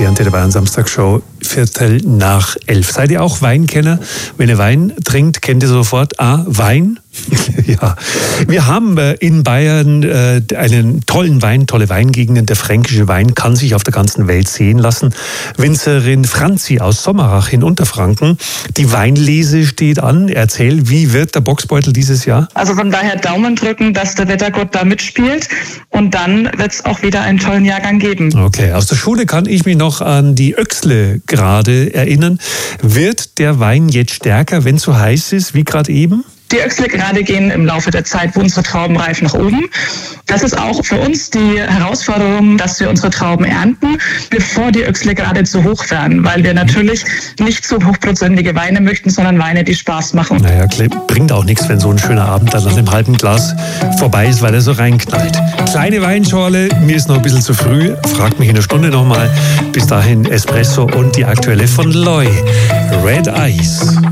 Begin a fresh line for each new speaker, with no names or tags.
die Antenne Bayern Samstagshow, 11:15. Seid ihr auch Weinkenner? Wenn ihr Wein trinkt, kennt ihr sofort Wein? Ja, wir haben in Bayern einen tollen Wein, tolle Weingegenden. Der fränkische Wein kann sich auf der ganzen Welt sehen lassen. Winzerin Franzi aus Sommerach in Unterfranken. Die Weinlese steht an. Erzähl, wie wird der Bocksbeutel dieses Jahr?
Also von daher Daumen drücken, dass der Wettergott da mitspielt. Und dann wird es auch wieder einen tollen Jahrgang geben.
Okay, aus der Schule kann ich mich noch an die Öxle gerade erinnern. Wird der Wein jetzt stärker, wenn es so heiß ist, wie gerade eben?
Die Öxle gerade gehen im Laufe der Zeit, wo unsere Trauben reif, nach oben. Das ist auch für uns die Herausforderung, dass wir unsere Trauben ernten, bevor die Öxle gerade zu hoch werden, weil wir natürlich nicht so hochprozentige Weine möchten, sondern Weine, die Spaß machen.
Naja, bringt auch nichts, wenn so ein schöner Abend dann nach einem halben Glas vorbei ist, weil er so reinknallt. Kleine Weinschorle, mir ist noch ein bisschen zu früh, fragt mich in einer Stunde nochmal. Bis dahin Espresso und die aktuelle von Loy, Red Eyes.